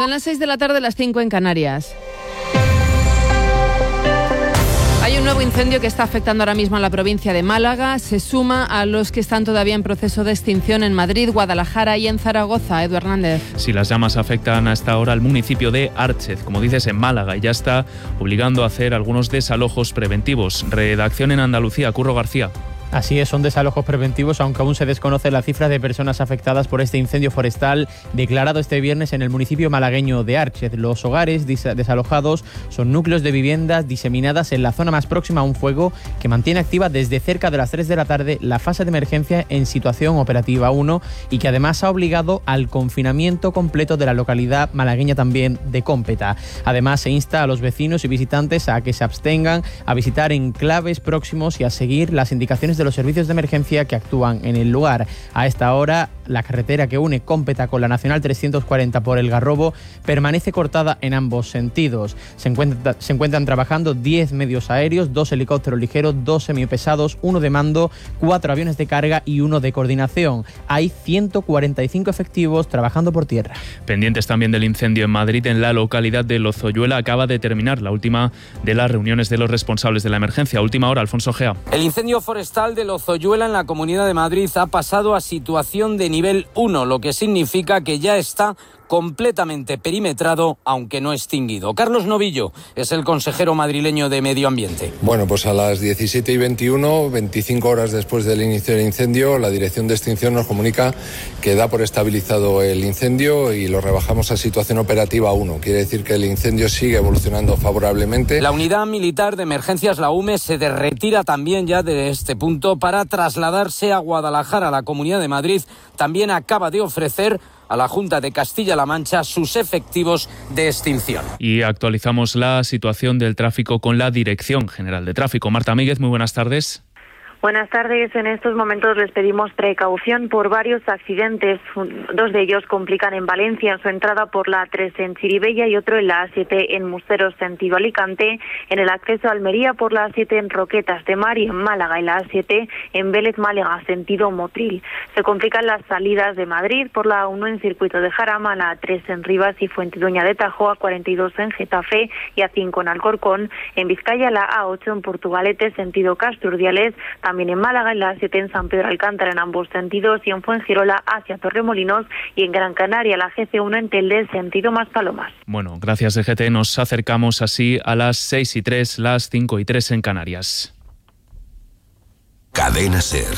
Son las 6 de la tarde, las 5 en Canarias. Hay un nuevo incendio que está afectando ahora mismo a la provincia de Málaga. Se suma a los que están todavía en proceso de extinción en Madrid, Guadalajara y en Zaragoza. Edu Hernández. Sí, las llamas afectan hasta ahora al municipio de Árchez, como dices, en Málaga, y ya está obligando a hacer algunos desalojos preventivos. Redacción en Andalucía, Curro García. Así es, son desalojos preventivos, aunque aún se desconoce la cifra de personas afectadas por este incendio forestal declarado este viernes en el municipio malagueño de Árchez. Los hogares desalojados son núcleos de viviendas diseminadas en la zona más próxima a un fuego que mantiene activa desde cerca de las 3 de la tarde la fase de emergencia en situación operativa 1 y que además ha obligado al confinamiento completo de la localidad malagueña también de Cómpeta. Además, se insta a los vecinos y visitantes a que se abstengan a visitar enclaves próximos y a seguir las indicaciones de los servicios de emergencia que actúan en el lugar. A esta hora, la carretera que une Cómpeta con la Nacional 340 por el Garrobo permanece cortada en ambos sentidos. Se encuentran trabajando 10 medios aéreos, 2 helicópteros ligeros, 2 semipesados, 1 de mando, 4 aviones de carga y 1 de coordinación. Hay 145 efectivos trabajando por tierra. Pendientes también del incendio en Madrid, en la localidad de Lozoyuela acaba de terminar la última de las reuniones de los responsables de la emergencia. Última hora, Alfonso Gea. El incendio forestal de Lozoyuela en la Comunidad de Madrid ha pasado a situación de nivel 1, lo que significa que ya está completamente perimetrado, aunque no extinguido. Carlos Novillo es el consejero madrileño de Medio Ambiente. Bueno, pues a las 17:21, 25 horas después del inicio del incendio, la Dirección de Extinción nos comunica que da por estabilizado el incendio y lo rebajamos a situación operativa 1. Quiere decir que el incendio sigue evolucionando favorablemente. La Unidad Militar de Emergencias, la UME, se retira también ya de este punto para trasladarse a Guadalajara. La Comunidad de Madrid también acaba de ofrecer a la Junta de Castilla-La Mancha sus efectivos de extinción. Y actualizamos la situación del tráfico con la Dirección General de Tráfico. Marta Míguez, muy buenas tardes. Buenas tardes. En estos momentos les pedimos precaución por varios accidentes. 2 de ellos complican en Valencia en su entrada por la A3 en Chirivella y otro en la A7 en Musteros, sentido Alicante, en el acceso a Almería por la A7 en Roquetas de Mar y en Málaga y la A7 en Vélez Málaga, sentido Motril. Se complican las salidas de Madrid por la A1 en Circuito de Jarama, la A3 en Rivas y Fuentidueña de Tajo, A42 en Getafe y A5 en Alcorcón. En Vizcaya la A8 en Portugalete, sentido Casturdiales, también en Málaga, en la A7 en San Pedro Alcántara en ambos sentidos y en Fuengirola hacia Torremolinos y en Gran Canaria la GC1 en Telde, sentido Maspalomas. Bueno, gracias DGT. Nos acercamos así a las 6:03, las 5:03 en Canarias. Cadena SER.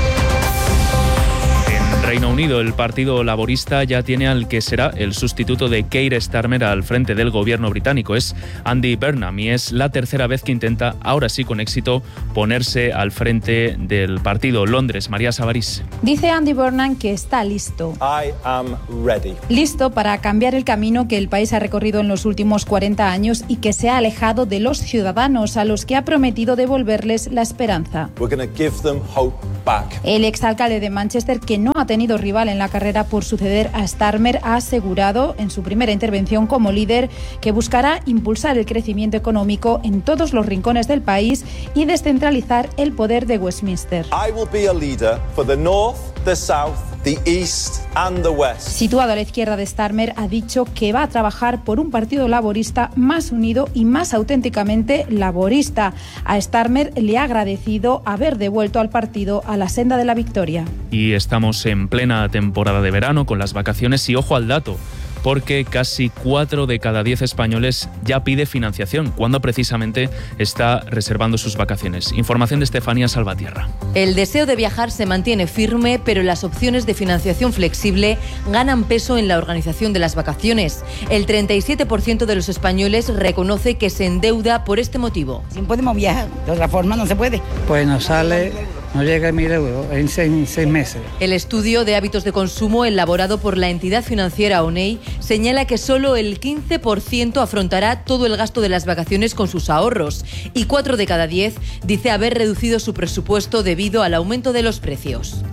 Reino Unido, el Partido Laborista ya tiene al que será el sustituto de Keir Starmer al frente del gobierno británico. Es Andy Burnham y es la tercera vez que intenta, ahora sí con éxito, ponerse al frente del partido. Londres, María Savarís. Dice Andy Burnham que está listo. I am ready. Listo para cambiar el camino que el país ha recorrido en los últimos 40 años y que se ha alejado de los ciudadanos a los que ha prometido devolverles la esperanza. We're going to give them hope back. El exalcalde de Manchester, que no ha tenido rival en la carrera por suceder a Starmer, ha asegurado en su primera intervención como líder que buscará impulsar el crecimiento económico en todos los rincones del país y descentralizar el poder de Westminster. I will be a leader for the North, the South, the East and the West. Situado a la izquierda de Starmer, ha dicho que va a trabajar por un partido laborista más unido y más auténticamente laborista. A Starmer le ha agradecido haber devuelto al partido a la senda de la victoria. Y estamos en plena temporada de verano con las vacaciones y ojo al dato, porque casi 4 de cada 10 españoles ya pide financiación, cuando precisamente está reservando sus vacaciones. Información de Estefanía Salvatierra. El deseo de viajar se mantiene firme, pero las opciones de financiación flexible ganan peso en la organización de las vacaciones. El 37% de los españoles reconoce que se endeuda por este motivo. Si podemos viajar, de otra forma no se puede. Pues nos llega a 1.000 euros en 6 meses. El estudio de hábitos de consumo elaborado por la entidad financiera ONEI señala que solo el 15% afrontará todo el gasto de las vacaciones con sus ahorros y 4 de cada 10 dice haber reducido su presupuesto debido al aumento de los precios.